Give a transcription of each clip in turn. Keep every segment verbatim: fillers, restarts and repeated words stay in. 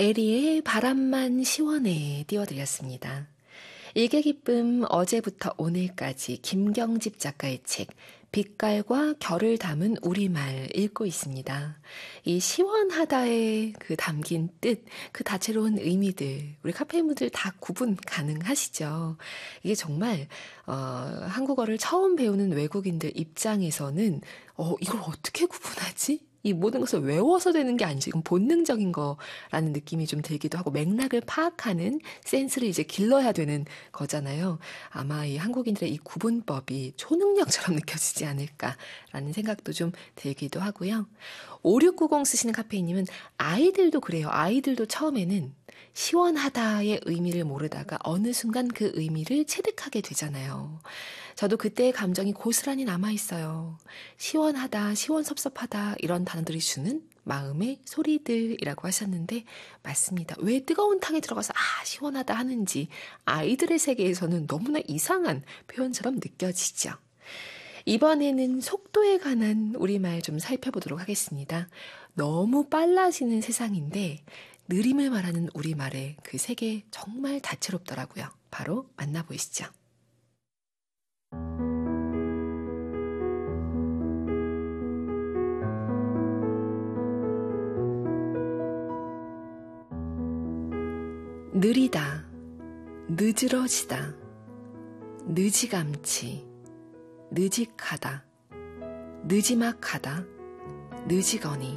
에리의 바람만 시원해 띄워드렸습니다. 일개 기쁨 어제부터 오늘까지 김경집 작가의 책 빛깔과 결을 담은 우리말 읽고 있습니다. 이 시원하다에 그 담긴 뜻, 그 다채로운 의미들 우리 카페인분들 다 구분 가능하시죠? 이게 정말 어, 한국어를 처음 배우는 외국인들 입장에서는 어, 이걸 어떻게 구분하지? 이 모든 것을 외워서 되는 게 아니죠. 이건 본능적인 거라는 느낌이 좀 들기도 하고 맥락을 파악하는 센스를 이제 길러야 되는 거잖아요. 아마 이 한국인들의 이 구분법이 초능력처럼 느껴지지 않을까라는 생각도 좀 들기도 하고요. 오육구공 쓰시는 카페인님은 아이들도 그래요. 아이들도 처음에는 시원하다의 의미를 모르다가 어느 순간 그 의미를 체득하게 되잖아요. 저도 그때의 감정이 고스란히 남아있어요. 시원하다, 시원섭섭하다 이런 단어들이 주는 마음의 소리들이라고 하셨는데 맞습니다. 왜 뜨거운 탕에 들어가서 아 시원하다 하는지 아이들의 세계에서는 너무나 이상한 표현처럼 느껴지죠. 이번에는 속도에 관한 우리말 좀 살펴보도록 하겠습니다. 너무 빨라지는 세상인데 느림을 말하는 우리말의 그 세계 정말 다채롭더라고요. 바로 만나보시죠. 느리다, 늦으러지다, 느지감치, 느직하다, 느지막하다, 느지거니.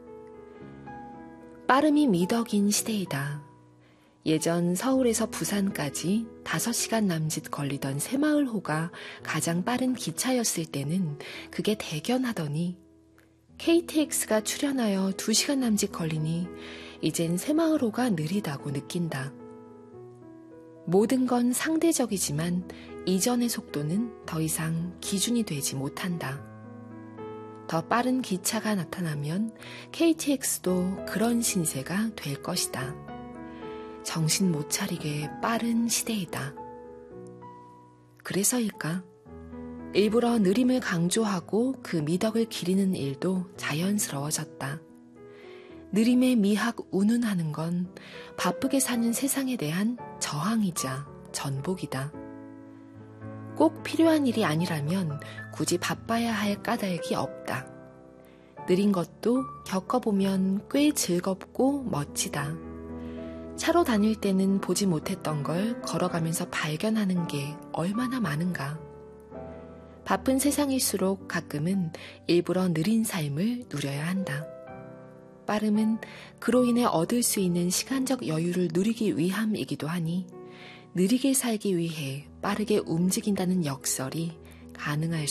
빠름이 미덕인 시대이다. 예전 서울에서 부산까지 다섯 시간 남짓 걸리던 새마을호가 가장 빠른 기차였을 때는 그게 대견하더니 케이티엑스가 출현하여 두 시간 남짓 걸리니 이젠 새마을호가 느리다고 느낀다. 모든 건 상대적이지만 이전의 속도는 더 이상 기준이 되지 못한다. 더 빠른 기차가 나타나면 케이티엑스도 그런 신세가 될 것이다. 정신 못 차리게 빠른 시대이다. 그래서일까? 일부러 느림을 강조하고 그 미덕을 기리는 일도 자연스러워졌다. 느림의 미학 운운하는 건 바쁘게 사는 세상에 대한 저항이자 전복이다. 꼭 필요한 일이 아니라면 굳이 바빠야 할 까닭이 없다. 느린 것도 겪어보면 꽤 즐겁고 멋지다. 차로 다닐 때는 보지 못했던 걸 걸어가면서 발견하는 게 얼마나 많은가. 바쁜 세상일수록 가끔은 일부러 느린 삶을 누려야 한다. 빠름은 그로 인해 얻을 수 있는 시간적 여유를 누리기 위함이기도 하니 느리게 살기 위해 빠르게 움직인다는 역설이 가능할